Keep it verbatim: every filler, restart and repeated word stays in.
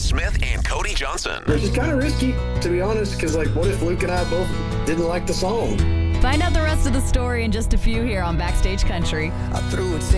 Smith and Cody Johnson. Which is kind of risky, to be honest, because, like, what if Luke and I both didn't like the song? Find out the rest of the story in just a few here on Backstage Country. I threw it